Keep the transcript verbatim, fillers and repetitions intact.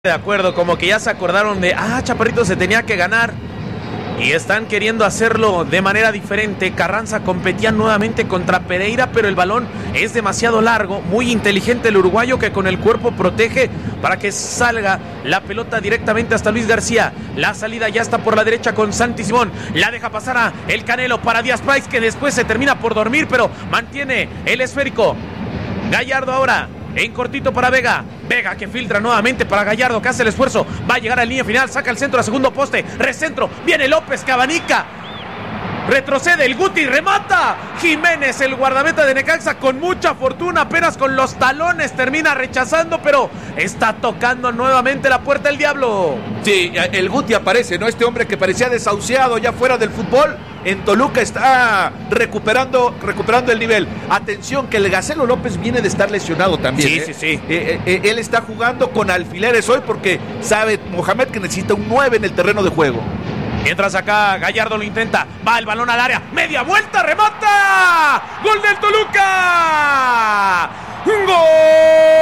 De acuerdo, como que ya se acordaron de, ah, Chaparrito se tenía que ganar y están queriendo hacerlo de manera diferente. Carranza competía nuevamente contra Pereira, pero el balón es demasiado largo. Muy inteligente el uruguayo que con el cuerpo protege para que salga la pelota directamente hasta Luis García. La salida ya está por la derecha con Santi Simón. La deja pasar a el Canelo para Díaz Price, que después se termina por dormir, pero mantiene el esférico. Gallardo ahora en cortito para Vega. Vega que filtra nuevamente para Gallardo, que hace el esfuerzo. Va a llegar al línea final, saca el centro a segundo poste. Recentro, viene López, Cabanica. Retrocede el Guti, remata. Jiménez, el guardameta de Necaxa, con mucha fortuna, apenas con los talones termina rechazando, pero está tocando nuevamente la puerta el Diablo. Sí, el Guti aparece, ¿no? Este hombre que parecía desahuciado ya fuera del fútbol, en Toluca está recuperando, recuperando el nivel. Atención, que el Gacelo López viene de estar lesionado también. Sí, ¿eh? sí, sí. Eh, eh, él está jugando con alfileres hoy porque sabe Mohamed que necesita un nueve en el terreno de juego. Mientras acá Gallardo lo intenta, va el balón al área, media vuelta, remata, gol del Toluca, ¡gol!